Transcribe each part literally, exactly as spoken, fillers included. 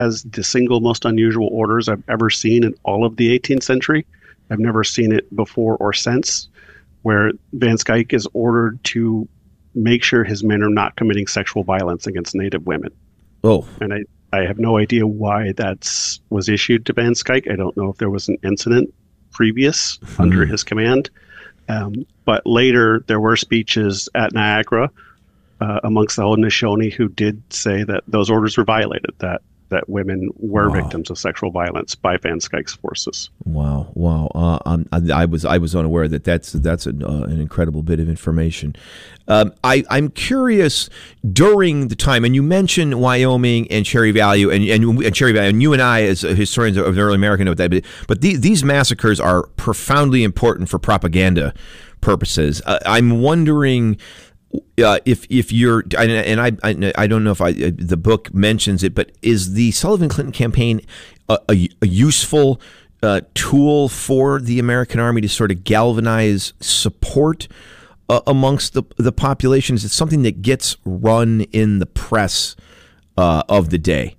as the single most unusual orders I've ever seen in all of the eighteenth century. I've never seen it before or since, where Van Skyke is ordered to make sure his men are not committing sexual violence against Native women. Oh. And I, I have no idea why that was issued to Van Skyke. I don't know if there was an incident previous mm-hmm. under his command. Um, but later, there were speeches at Niagara uh, amongst the Haudenosaunee who did say that those orders were violated, that that women were wow. victims of sexual violence by Van Skyke's forces. Wow, wow! Uh, um, I, I was I was unaware that that's that's an, uh, an incredible bit of information. Um, I I'm curious during the time, and you mentioned Wyoming and Cherry Valley, and and, and Cherry Valley, and you and I as historians of the early American know that, but, but these, these massacres are profoundly important for propaganda purposes. Uh, I'm wondering. Uh, if if you're and, and I, I I don't know if I the book mentions it, but is the Sullivan Clinton campaign a, a, a useful uh, tool for the American Army to sort of galvanize support uh, amongst the the population? Is it something that gets run in the press uh, of the day?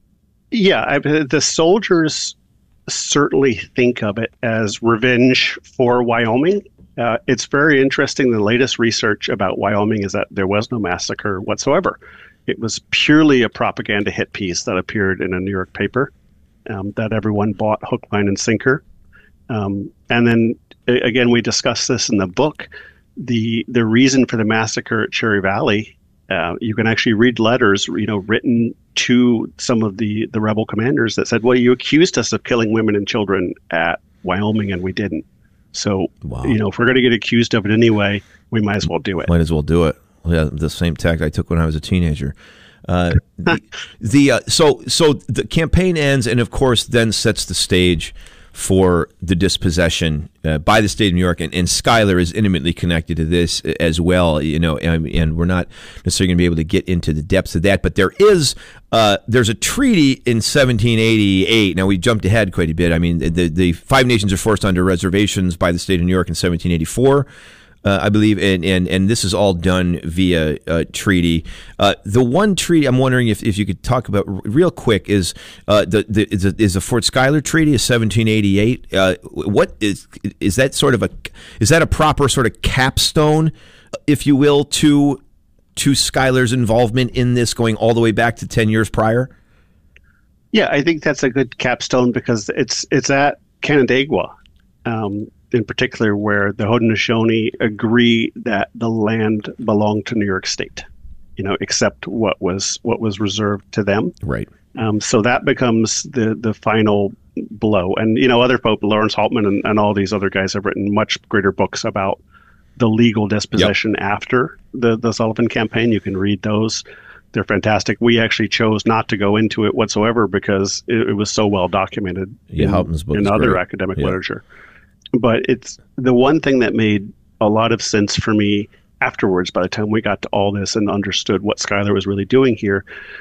Yeah, I, the soldiers certainly think of it as revenge for Wyoming. Uh, it's very interesting. The latest research about Wyoming is that there was no massacre whatsoever. It was purely a propaganda hit piece that appeared in a New York paper um, that everyone bought hook, line, and sinker. Um, and then, again, we discussed this in the book. The the reason for the massacre at Cherry Valley, uh, you can actually read letters, you know, written to some of the, the rebel commanders that said, well, you accused us of killing women and children at Wyoming, and we didn't. So, wow. you know, if we're going to get accused of it anyway, we might as well do it. Might as well do it. Yeah, the same tact I took when I was a teenager. Uh, the the uh, so so the campaign ends, and of course, then sets the stage for the dispossession uh, by the state of New York, and, and Schuyler is intimately connected to this as well. You know, and, and we're not necessarily going to be able to get into the depths of that, but there is uh, there's a treaty in seventeen eighty-eight. Now we jumped ahead quite a bit. I mean, the the Five Nations are forced under reservations by the state of New York in seventeen eighty-four. Uh, I believe, and, and and this is all done via uh, treaty. Uh, the one treaty I'm wondering if, if you could talk about real quick is uh, the the is, a, is the Fort Schuyler Treaty of seventeen eighty-eight. Uh, what is is that sort of a is that a proper sort of capstone, if you will, to to Schuyler's involvement in this, going all the way back to ten years prior? Yeah, I think that's a good capstone because it's it's at Canandaigua. Um, in particular, where the Haudenosaunee agree that the land belonged to New York State, you know, except what was what was reserved to them. Right. Um, so that becomes the the final blow. And, you know, other folk, Lawrence Haltman and, and all these other guys have written much greater books about the legal dispossession yep. after the, the Sullivan campaign. You can read those. They're fantastic. We actually chose not to go into it whatsoever because it, it was so well documented yeah, in, Haltman's book in other great. academic yeah. literature. But it's the one thing that made a lot of sense for me afterwards, by the time we got to all this and understood what Schuyler was really doing here,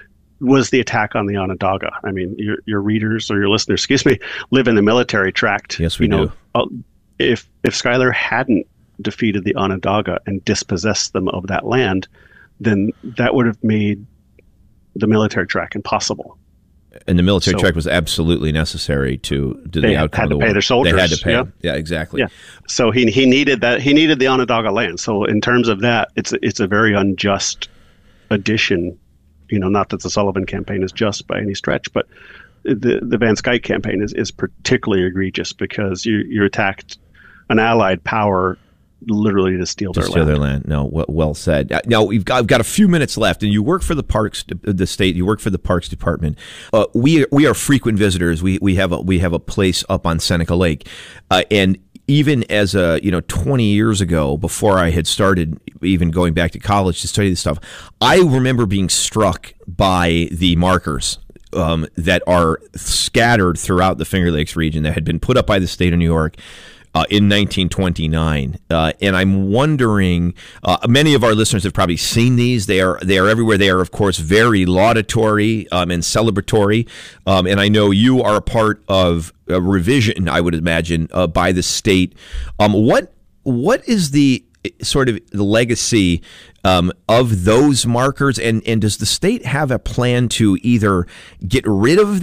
was the attack on the Onondaga. I mean, your your readers or your listeners, excuse me, live in the military tract. Yes, we you know, do. Uh, if if Schuyler hadn't defeated the Onondaga and dispossessed them of that land, then that would have made the military tract impossible. And the military so, tract was absolutely necessary to do the outcome had of the to pay war. their soldiers. They had to pay. Yeah, yeah exactly. Yeah. So he he needed that. He needed the Onondaga land. So in terms of that, it's it's a very unjust addition. You know, not that the Sullivan campaign is just by any stretch, but the the Van Skyke campaign is, is particularly egregious because you you attacked an allied power literally to steal to their steal land. their land. No, well, well said. Now we've got, I've got a few minutes left, and you work for the parks, the state. You work for the Parks Department. Uh, we we are frequent visitors. We we have a we have a place up on Seneca Lake, uh, and even as a you know twenty years ago, before I had started even going back to college to study this stuff, I remember being struck by the markers um, that are scattered throughout the Finger Lakes region that had been put up by the state of New York. Uh, in nineteen twenty-nine, uh, and I'm wondering, uh, many of our listeners have probably seen these. They are they are everywhere. They are, of course, very laudatory um, and celebratory. Um, and I know you are a part of a revision, I would imagine, uh, by the state. Um, what what is the sort of the legacy um, of those markers, and and does the state have a plan to either get rid of